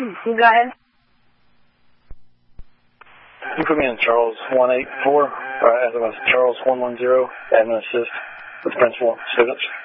You go ahead. You put me in Charles 184, Charles 110, admin assist with principal students.